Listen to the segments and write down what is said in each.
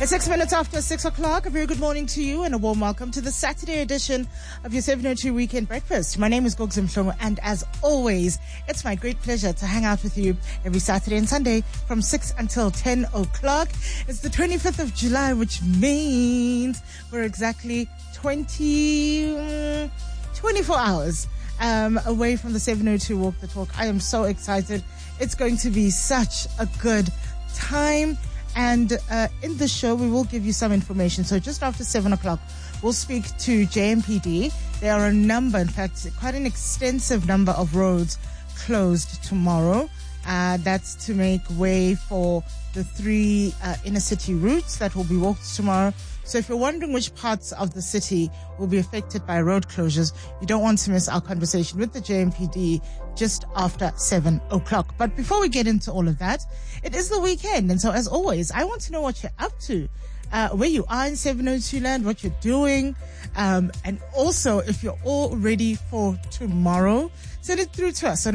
It's 6 minutes after 6 o'clock. A very good morning to you and a warm welcome to the Saturday edition of your 702 Weekend Breakfast. My name is Gogs Mhlongo, and as always, it's my great pleasure to hang out with you every Saturday and Sunday from 6 until 10 o'clock. It's the 25th of July, which means we're exactly 24 hours away from the 702 Walk the Talk. I am so excited. It's going to be such a good time. And in the show, we will give you some information. So just after 7 o'clock, we'll speak to JMPD. There are a number, in fact, quite an extensive number of roads closed tomorrow. That's to make way for the 3 inner city routes that will be walked tomorrow. So if you're wondering which parts of the city will be affected by road closures, you don't want to miss our conversation with the JMPD just after 7 o'clock. But before we get into all of that, it is the weekend. And so as always, I want to know what you're up to, where you are in 702 land, what you're doing, and also if you're all ready for tomorrow. Send it through to us on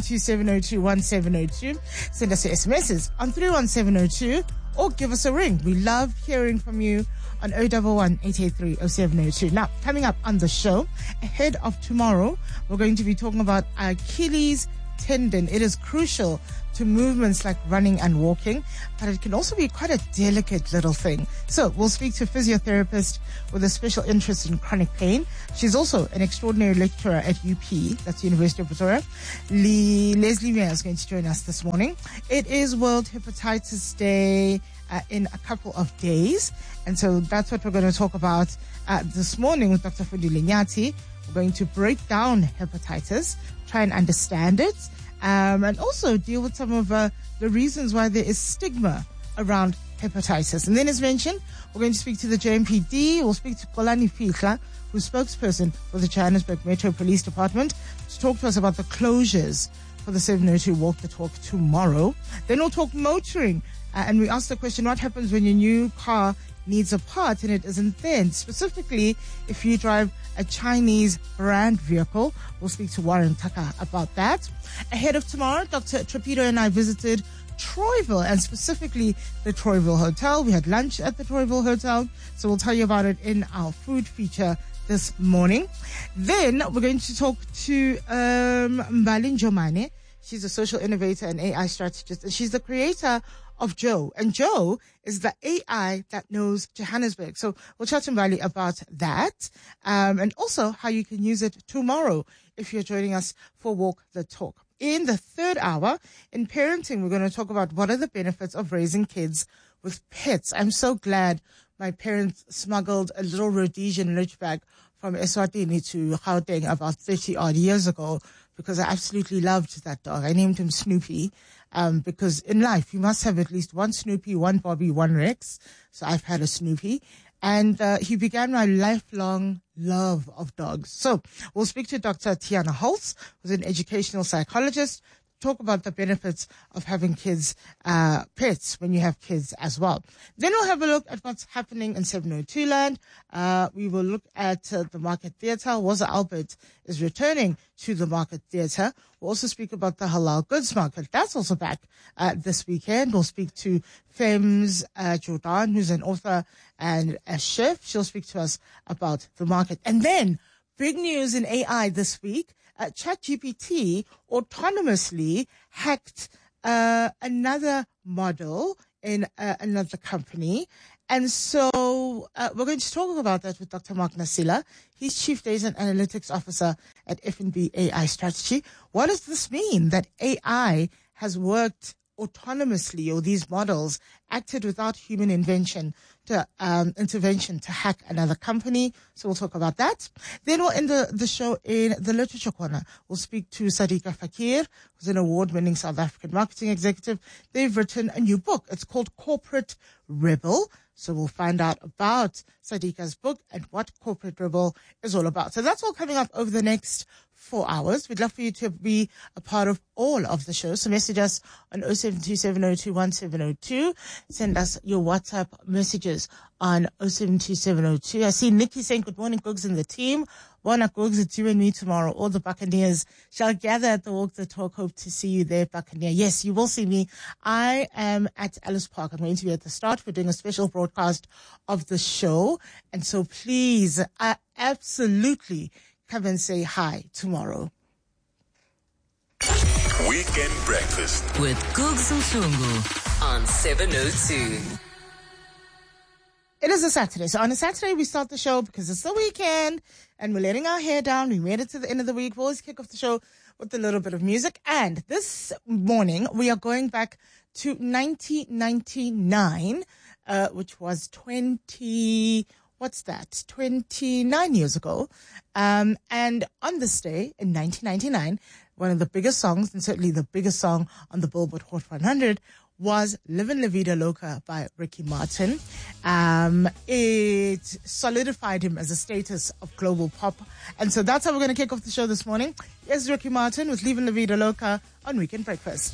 072-702-1702. Send us your SMSs on 31702 or give us a ring. We love hearing from you on 011-883-0702. Now, coming up on the show, ahead of tomorrow, we're going to be talking about Achilles tendon. It is crucial to movements like running and walking, but it can also be quite a delicate little thing. So we'll speak to a physiotherapist with a special interest in chronic pain. She's also an extraordinary lecturer at UP, that's University of Pretoria. Leslie Mayer is going to join us this morning. It is World Hepatitis Day in a couple of days, and so that's what we're going to talk about this morning with Dr. Fundile Nyati. We're going to break down hepatitis, try and understand it, and also deal with some of the reasons why there is stigma around hepatitis. And then, as mentioned, we're going to speak to the JMPD. We'll speak to Xolani Fihla, who's spokesperson for the Johannesburg Metro Police Department, to talk to us about the closures for the 702 Walk the Talk tomorrow. Then we'll talk motoring, and we ask the question, what happens when your new car needs a part and it isn't there? And specifically, if you drive a Chinese brand vehicle, we'll speak to Warren Tucker about that. Ahead of tomorrow, Dr. Trapido and I visited Troyville, and specifically the Troyville Hotel. We had lunch at the Troyville Hotel, so we'll tell you about it in our food feature this morning. Then we're going to talk to Mbali Njomane. She's a social innovator and AI strategist, and she's the creator of Joe. And Joe is the AI that knows Johannesburg. So we'll chat to Mbali about that, and also how you can use it tomorrow if you're joining us for Walk the Talk. In the third hour, in parenting, we're going to talk about what are the benefits of raising kids with pets. I'm so glad my parents smuggled a little Rhodesian Ridgeback from Eswatini to Gauteng about 30 odd years ago, because I absolutely loved that dog. I named him Snoopy, because in life you must have at least one Snoopy, one Bobby, one Rex. So I've had a Snoopy. And he began my lifelong love of dogs. So we'll speak to Dr. Tiana Holtz, who's an educational psychologist, talk about the benefits of having kids, pets when you have kids as well. Then we'll have a look at what's happening in 702 land. We will look at the Market Theatre. Waza Albert is returning to the Market Theatre. We'll also speak about the Halal Goods Market. That's also back this weekend. We'll speak to Fems Jordan, who's an author and a chef. She'll speak to us about the market. And then, big news in AI this week. ChatGPT autonomously hacked another model in another company. And so we're going to talk about that with Dr. Mark Nasila. He's Chief Data and Analytics Officer at F&B AI Strategy. What does this mean, that AI has worked autonomously, or these models acted without human intervention to hack another company? So we'll talk about that. Then we'll end the show in the Literature Corner. We'll speak to Sadiqa Fakir, who's an award-winning South African marketing executive. They've written a new book. It's called Corporate Rebel. So we'll find out about Sadiqa's book and what Corporate Rebel is all about. So that's all coming up over the next 4 hours. We'd love for you to be a part of all of the show. So message us on 0727021702. Send us your WhatsApp messages on 072702. I see Nikki saying good morning, Gogs and the team. Bona Gogs, it's you and me tomorrow. All the Buccaneers shall gather at the Walk the Talk. Hope to see you there, Buccaneer. Yes, you will see me. I am at Ellis Park. I'm going to be at the start. We're doing a special broadcast of the show. And so please, absolutely come and say hi tomorrow. Weekend Breakfast with Googs and Sungu on 702. It is a Saturday. So on a Saturday, we start the show because it's the weekend and we're letting our hair down. We made it to the end of the week. We always kick off the show with a little bit of music. And this morning, we are going back to 1999, which was 29 years ago. And on this day in 1999, one of the biggest songs, and certainly the biggest song on the Billboard Hot 100, was Livin' La Vida Loca by Ricky Martin. It solidified him as a status of global pop. And so that's how we're going to kick off the show this morning. Here's Ricky Martin with Livin' La Vida Loca on Weekend Breakfast.